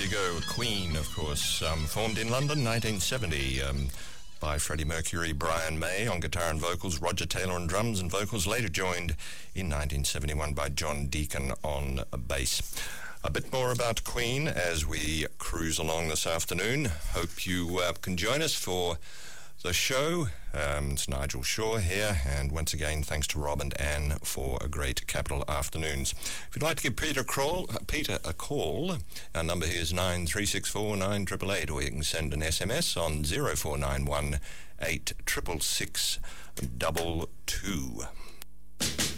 go. Queen, of course, formed in London, 1970, by Freddie Mercury, Brian May on guitar and vocals, Roger Taylor on drums and vocals, later joined in 1971 by John Deacon on bass. A bit more about Queen as we cruise along this afternoon. Hope you can join us for the show. It's Nigel Shaw here, and once again, thanks to Rob and Anne for a great Capital Afternoons. If you'd like to give Peter a call, our number here is 9364 9888, or you can send an SMS on 0491 866 22.